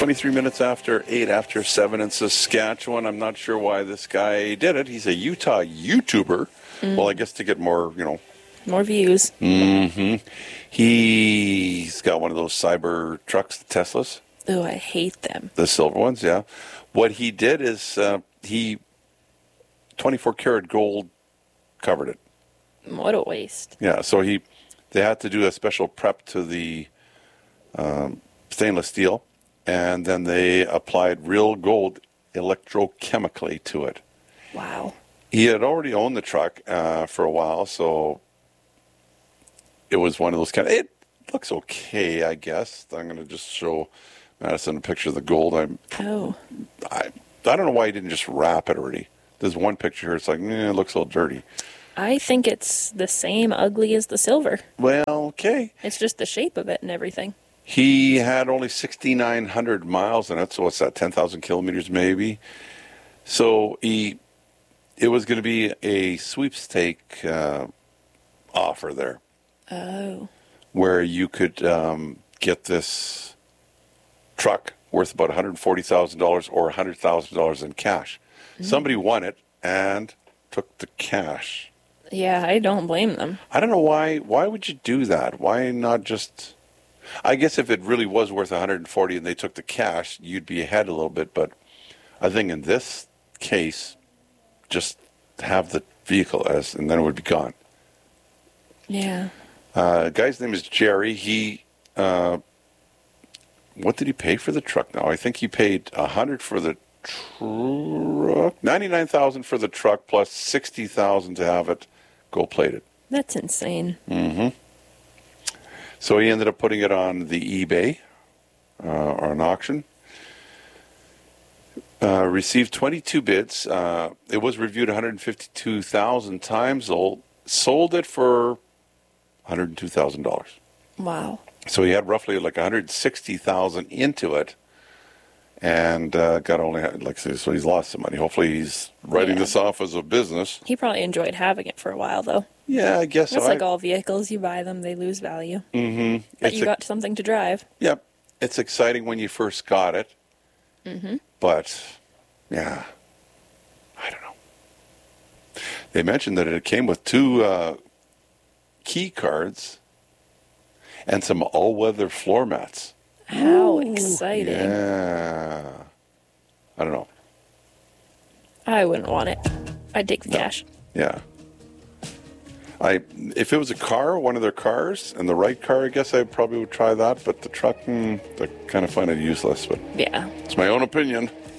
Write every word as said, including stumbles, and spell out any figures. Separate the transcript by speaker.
Speaker 1: twenty-three minutes after eight, after seven in Saskatchewan. I'm not sure why this guy did it. He's a Utah YouTuber. Mm. Well, I guess to get more, you know.
Speaker 2: More views.
Speaker 1: Mm-hmm. He's got one of those cyber trucks, the Teslas.
Speaker 2: Oh, I hate them.
Speaker 1: The silver ones, yeah. What he did is uh, he, twenty-four karat gold covered it.
Speaker 2: What a waste.
Speaker 1: Yeah, so he, they had to do a special prep to the um, stainless steel, and then they applied real gold electrochemically to it.
Speaker 2: Wow.
Speaker 1: He had already owned the truck uh, for a while, so it was one of those kind of, it looks okay, I guess. I'm going to just show Madison a picture of the gold. I'm,
Speaker 2: oh.
Speaker 1: I, I don't know why he didn't just wrap it already. There's one picture here, it's like, eh, it looks a little dirty.
Speaker 2: I think it's the same ugly as the silver.
Speaker 1: Well, okay.
Speaker 2: It's just the shape of it and everything.
Speaker 1: He had only sixty-nine hundred miles in it, so what's that, ten thousand kilometers maybe? So he, it was going to be a sweepstake uh, offer there.
Speaker 2: Oh.
Speaker 1: Where you could um, get this truck worth about one hundred forty thousand dollars or one hundred thousand dollars in cash. Mm-hmm. Somebody won it and took the cash.
Speaker 2: Yeah, I don't blame them.
Speaker 1: I don't know why. Why would you do that? Why not just... I guess if it really was worth one hundred forty and they took the cash, you'd be ahead a little bit. But I think in this case, just have the vehicle as, and then it would be gone.
Speaker 2: Yeah.
Speaker 1: Uh, guy's name is Jerry. He, uh, what did he pay for the truck now? I think he paid one hundred for the truck, ninety-nine thousand for the truck, plus sixty thousand to have it gold-plated.
Speaker 2: That's insane.
Speaker 1: Mm-hmm. So he ended up putting it on the eBay, uh, or an auction. Uh, received twenty-two bids. Uh, it was reviewed one hundred fifty-two thousand times. Sold it for one hundred two thousand dollars.
Speaker 2: Wow.
Speaker 1: So he had roughly like one hundred sixty thousand dollars into it, and uh, got only, like, so he's lost some money. Hopefully he's writing yeah. this off as a business.
Speaker 2: He probably enjoyed having it for a while, though.
Speaker 1: Yeah, I guess
Speaker 2: It's
Speaker 1: so.
Speaker 2: like
Speaker 1: I,
Speaker 2: all vehicles. You buy them, they lose value.
Speaker 1: Mm-hmm.
Speaker 2: But
Speaker 1: it's
Speaker 2: you
Speaker 1: a,
Speaker 2: got something to drive.
Speaker 1: Yep. It's exciting when you first got it.
Speaker 2: Mm-hmm.
Speaker 1: But, yeah, I don't know. They mentioned that it came with two uh, key cards and some all-weather floor mats.
Speaker 2: How
Speaker 1: Ooh,
Speaker 2: exciting.
Speaker 1: Yeah. I don't know.
Speaker 2: I wouldn't want it. I'd take the
Speaker 1: no.
Speaker 2: cash.
Speaker 1: Yeah. I if it was a car, one of their cars, and the right car, I guess I probably would try that. But the truck, mm, I kind of find it useless. But
Speaker 2: yeah,
Speaker 1: it's my own opinion.